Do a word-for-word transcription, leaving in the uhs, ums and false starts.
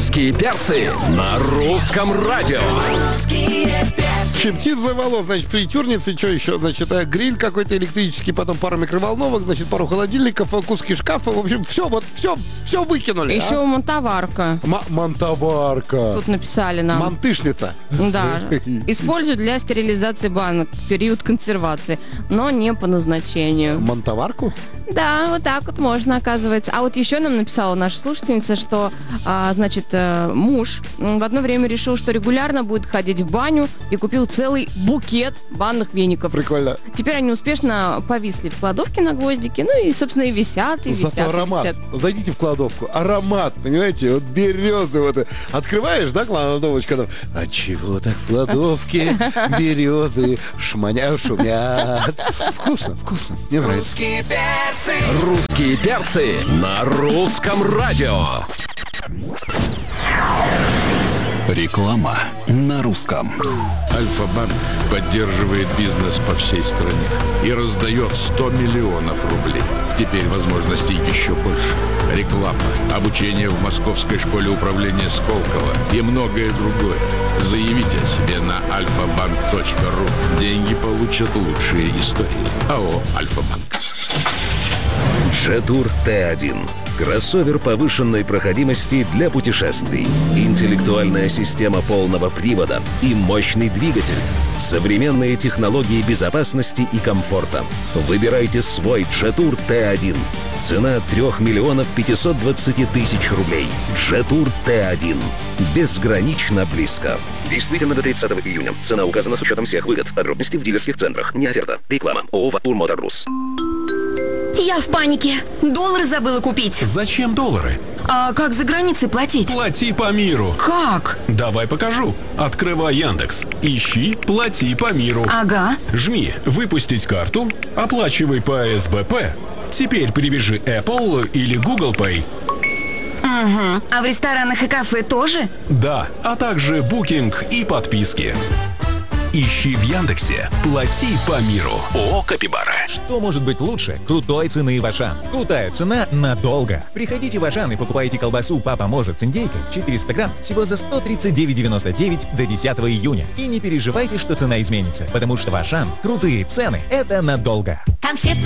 Русские перцы на русском радио. Щипчит для волос, значит, фритюрницы, что еще, значит, гриль какой-то электрический, потом пару микроволновок, значит, пару холодильников, куски шкафа, в общем, все, вот, все, все выкинули. Еще а? монтоварка. М- монтоварка. Тут написали нам. Мантышница. Да. Используют для стерилизации банок в период консервации, но не по назначению. Монтоварку? Да, вот так вот можно, оказывается. А вот еще нам написала наша слушательница, что, а, значит, муж в одно время решил, что регулярно будет ходить в баню и купил целый букет банных веников. Прикольно. Теперь они успешно повисли в кладовке на гвоздике, ну и, собственно, и висят, и Зато висят, аромат. и висят. Зайдите в кладовку. Аромат, понимаете? Вот березы. Вот. Открываешь, да, кладовочку? Там, а чего так в кладовке березы шманя, шумят? Вкусно, вкусно. Мне нравится. Русские перцы. Русские перцы на русском радио. Реклама на русском. Альфа-банк поддерживает бизнес по всей стране и раздает сто миллионов рублей. Теперь возможностей еще больше. Реклама, обучение в Московской школе управления Сколково и многое другое. Заявите о себе на альфа-банк точка ру. Деньги получат лучшие истории. АО «Альфа-банк». Джетур Т один. Кроссовер повышенной проходимости для путешествий. Интеллектуальная система полного привода и мощный двигатель. Современные технологии безопасности и комфорта. Выбирайте свой Джетур Т один. Цена три миллиона пятьсот двадцать тысяч рублей. Джетур Т один. Безгранично близко. Действительно до тридцатого июня. Цена указана с учетом всех выгод. Подробности в дилерских центрах. Не оферта. Реклама. ООО «Ватур Моторрус». Я в панике. Доллары забыла купить. Зачем доллары? А как за границей платить? Плати по миру. Как? Давай покажу. Открывай Яндекс. Ищи «Плати по миру». Ага. Жми «Выпустить карту», оплачивай по эс бэ пэ. Теперь привяжи Apple или Google Pay. Угу. А в ресторанах и кафе тоже? Да, а также букинг и подписки. Ищи в Яндексе «Плати по миру». ООО «Капибара». Что может быть лучше крутой цены в Ашан? Крутая цена надолго. Приходите в Ашан и покупайте колбасу «Папа может» с индейкой четыреста грамм всего за сто тридцать девять девяносто девять до десятого июня. И не переживайте, что цена изменится, потому что в Ашан крутые цены – это надолго. Конфетный